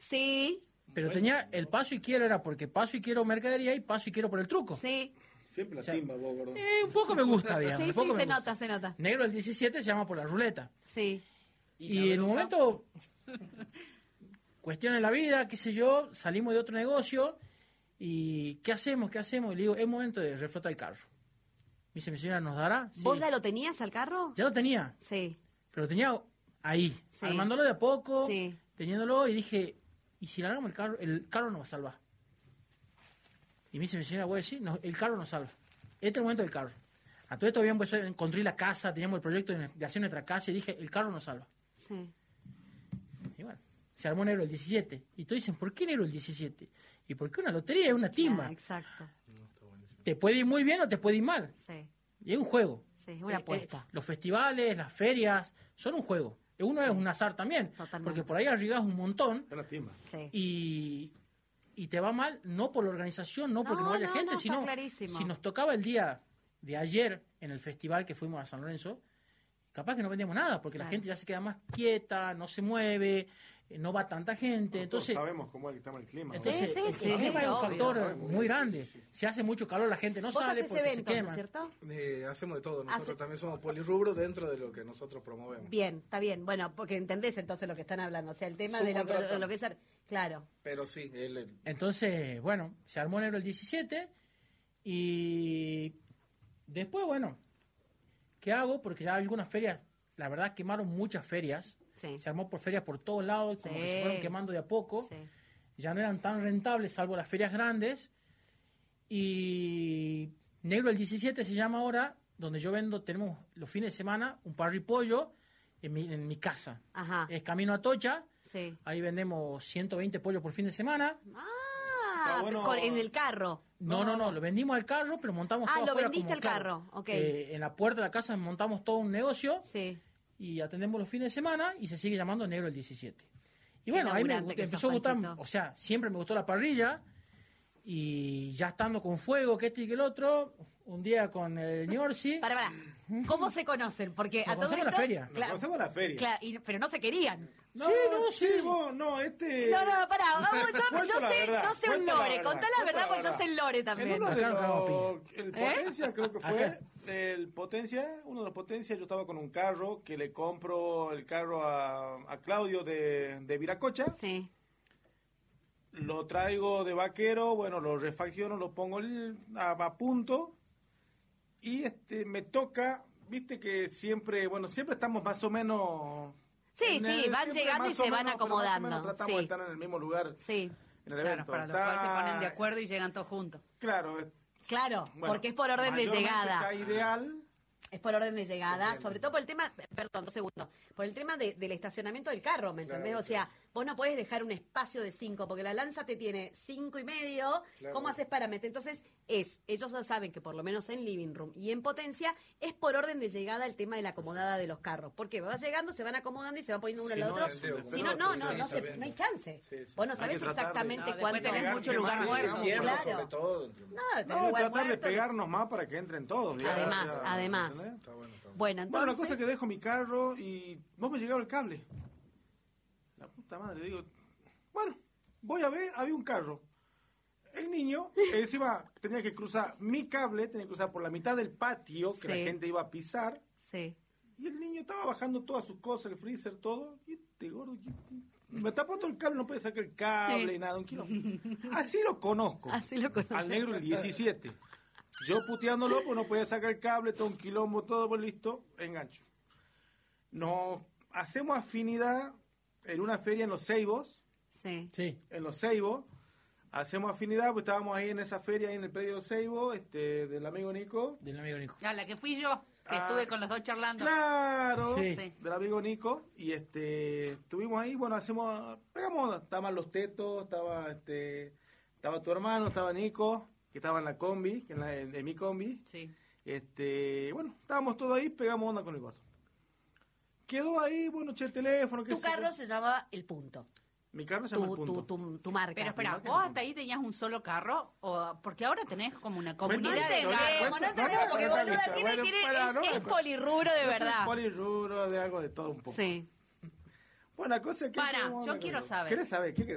Sí. Pero tenía el paso y quiero, era porque paso y quiero mercadería y paso y quiero por el truco. Sí. Siempre la timba, vos, gordo. Un poco me gusta, digamos. Sí, un poco sí, me se gusta. nota, se nota. Negro el 17 se llama por la ruleta. Sí. Y en un momento, cuestión de la vida, qué sé yo, salimos de otro negocio y ¿qué hacemos? Y le digo, es momento de reflotar el carro. Me dice, mi señora, ¿nos dará? Sí. ¿Vos ya lo tenías al carro? Ya lo tenía, Sí. pero lo tenía ahí, Sí. armándolo de a poco, Sí. teniéndolo, y dije, ¿y si largamos el carro nos va a salvar? Y me dice, mi señora, voy a decir, no, el carro nos salva. Este es el momento del carro. A todo esto habíamos empezado a construir la casa, teníamos el proyecto de hacer nuestra casa, y dije, el carro nos salva. Sí. Y bueno, se armó negro el 17. Y todos dicen, ¿por qué negro el 17? ¿Y por qué una lotería? Es una timba. Ah, exacto. Te puede ir muy bien o te puede ir mal. Sí. Y es un juego. Sí, es una apuesta. Los festivales, las ferias, son un juego. Uno es un azar también. Totalmente. Porque por ahí arriesgas un montón. Es una timba. Sí. Y te va mal, no por la organización, no porque no vaya gente, está sino clarísimo. si nos tocaba el día de ayer en el festival que fuimos a San Lorenzo, capaz que no vendíamos nada, porque la gente ya se queda más quieta, no se mueve, no va tanta gente. Entonces sabemos cómo está el clima. Entonces, Sí, el clima es un obvio. factor muy grande. Si hace mucho calor, la gente no Vos sale haces porque se eventos, ¿no quema. es cierto? Hacemos de todo, nosotros Hace- también somos polirrubros dentro de lo que nosotros promovemos. Bien, está bien. Bueno, porque entendés entonces lo que están hablando. O sea, el tema de Subcontratamos. lo que es... Claro. Pero sí, Entonces, bueno, se armó negro el 17 y después, bueno, ¿qué hago? Porque ya algunas ferias, la verdad, quemaron muchas ferias. Sí. Se armó por ferias por todos lados, como Sí. que se fueron quemando de a poco. Sí. Ya no eran tan rentables, salvo las ferias grandes. Y negro el 17 se llama ahora, donde yo vendo, tenemos los fines de semana un parripollo en mi casa. Ajá. Es camino a Tocha. Sí. Ahí vendemos 120 pollos por fin de semana. Ah, bueno. en el carro. No, lo vendimos al carro, pero montamos todo Lo afuera vendiste como, al claro, carro, ok. en la puerta de la casa montamos todo un negocio Sí. y atendemos los fines de semana y se sigue llamando Negro el 17. Y bueno, ahí me laburante que empezó a sos, gustar, Panchito. o sea, siempre me gustó la parrilla y ya estando con fuego, que esto y que el otro, un día con el Ñorsi, Para. ¿Cómo se conocen? Porque Nos a todo conocemos en esto... la feria. Claro, Nos conocemos en la feria. claro, pero no se querían. Sí, vos, no, este... No, pará. Vamos, Cuento yo la verdad, sé un cuento la lore. verdad, Contá la cuento verdad la porque yo verdad. sé el lore también. En uno de Acá no cagamos el Potencia, creo que fue, Acá. el Potencia, uno de los Potencia, yo estaba con un carro que le compro el carro a Claudio de Viracocha. Sí. Lo traigo de vaquero, bueno, lo refacciono, lo pongo a punto y me toca, viste que siempre, bueno, siempre estamos más o menos... Sí, van siempre llegando y más o se van menos, pero más o acomodando, menos tratamos sí. de estar en el mismo lugar Sí. en el Claro, evento. para lo cual se ponen de acuerdo y llegan todos juntos. Claro, Claro, bueno, porque es por orden de mayormente llegada. Está ideal. Es por orden de llegada, sobre todo por el tema, perdón, 2 segundos, por el tema del estacionamiento del carro, ¿me entendés? Claro, o sea, vos no podés dejar un espacio de 5, porque la Lanza te tiene 5 y medio, Claro. ¿cómo haces para meter? Entonces, ellos ya saben que por lo menos en Living Room y en Potencia, es por orden de llegada el tema de la acomodada de los carros. Porque vas llegando, se van acomodando y se van poniendo uno al no, otro. entiendo, Si no, no está bien. hay chance. Sí, sí. Vos no Hay sabés que tratar de- exactamente No, cuánto... después tenés mucho Pegarse lugar más, muerto. tiempo, claro. sobre todo. No, tenés No, lugar tratar de muerto. pegarnos más para que entren todos. digamos, Además, o sea, además. ¿entendés? Está bueno, está bueno. Bueno, entonces... Bueno, la cosa es que dejo mi carro y vos me llegaba el cable. La puta madre, digo, bueno, voy a ver, había un carro. El niño, encima tenía que cruzar mi cable, tenía que cruzar por la mitad del patio que Sí. la gente iba a pisar. Sí. Y el niño estaba bajando todas sus cosas, el freezer, todo. Y este gordo, me tapó todo el cable, no puede sacar el cable Sí. y nada, un kilo. Así lo conozco. Así lo conoces. Al negro el 17. Yo puteándolo, pues no podía sacar el cable, todo un quilombo, todo, pues listo, engancho. Nos hacemos afinidad en una feria en Los Ceibos, Sí. Sí. en Los Ceibos. Hacemos afinidad, pues estábamos ahí en esa feria, ahí en el predio de Los Ceibos, del amigo Nico. Del amigo Nico. A la que fui yo, que Ah, estuve con los dos charlando. Claro, Sí. Sí. del amigo Nico. Y estuvimos ahí, bueno, pegamos, estaban los tetos, estaba tu hermano, estaba Nico, que estaba en la combi, en mi combi. Sí. Bueno, estábamos todos ahí, pegamos onda con el gordo. Quedó ahí, bueno, eché el teléfono. qué Tu sé yo. carro se llama El Punto. Mi carro se llama El Punto. Tu marca. Pero espera, marca ¿vos es hasta ahí tenías un solo carro? ¿O porque ahora tenés como una No comunidad de entendemos, carros? no entendemos, porque Bueno, boluda bueno, es polirrubro de Yo soy verdad. polirrubro, de algo de todo un poco. Sí. Bueno, la cosa es que... Para, yo quiero saber. ¿Querés saber? ¿Qué querés?